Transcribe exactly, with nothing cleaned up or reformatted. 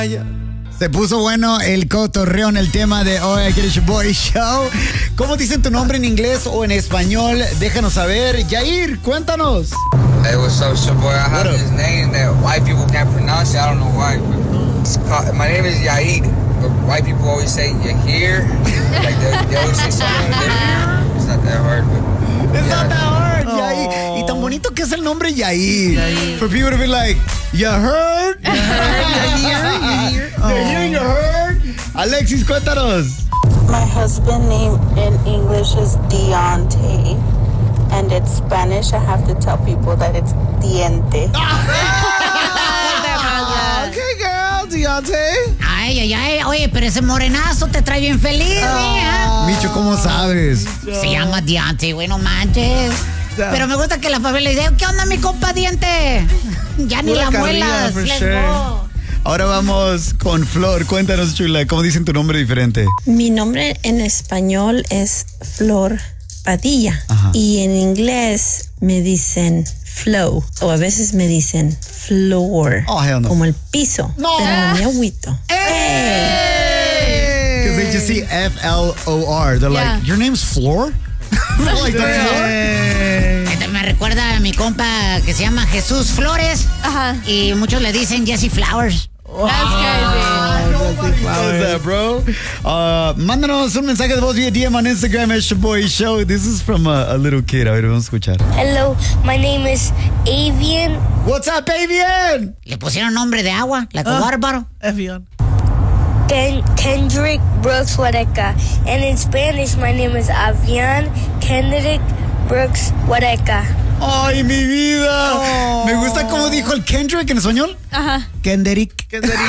Se puso bueno el cotorreo en el tema de Oh, I Get It Your Boy Show. ¿Cómo dicen tu nombre en inglés o en español? Déjanos saber. Yair, cuéntanos. Hey, what's up, it's your boy? I have this name that white people can't pronounce it. I don't know why. But it's called, my name is Yair, but white people always say Yahir. Like they, they always say something different. It's not that hard, but It's yeah. not that hard, Yair. Y tan bonito que es el nombre Yair. Yair. For people to be like, you heard? You heard? You hear? You heard? Alexis, cuéntanos. My husband name in English is Deontay, and in Spanish I have to tell people that it's Diente. Okay, girl, Deontay. Ay, ay, ay. Oye, pero ese morenazo te trae bien feliz, mía. Micho, ¿cómo sabes? Se llama Diante, güey, no manches. Pero me gusta que la familia le diga, ¿qué onda, mi compa Diente? Ya ni Pura la carrilla, muelas. for Let's sure. go. Ahora vamos con Flor. Cuéntanos, chula, ¿cómo dicen tu nombre diferente? Mi nombre en español es Flor Padilla. Ajá. Y en inglés me dicen Flow o a veces me dicen Floor. Oh, hell no. Como el piso. No. Pero no me agüito. Because they just see F L O R. They're Yeah. like, your name's Floor? Like, that's Floor? Este me recuerda a mi compa que se llama Jesús Flores. Ajá. Y muchos le dicen Jesse Flowers. That's crazy. Nobody does that, bro. Uh, mándanos un mensaje de voz vía D M on Instagram, It's Your Boy Show. This is from a, a little kid. A ver, vamos a escuchar. Hello, my name is Avian. What's up, Avian? Le pusieron nombre de agua, like a water bottle. Evian. Ken- Kendrick Brooks Wadeca. And in Spanish, my name is Avian Kendrick Brooks Wadeca. Ay, mi vida. Me gusta cómo dijo el Kendrick en español. Ajá. Kendrick.